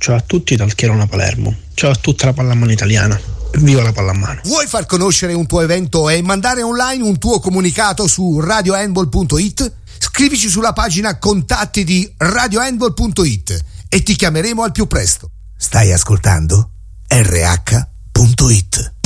Ciao a tutti dal Chierona Palermo. Ciao a tutta la pallamano italiana. Viva la pallamano. Vuoi far conoscere un tuo evento e mandare online un tuo comunicato su radiohandball.it? Scrivici sulla pagina contatti di radiohandball.it e ti chiameremo al più presto. Stai ascoltando? RH.it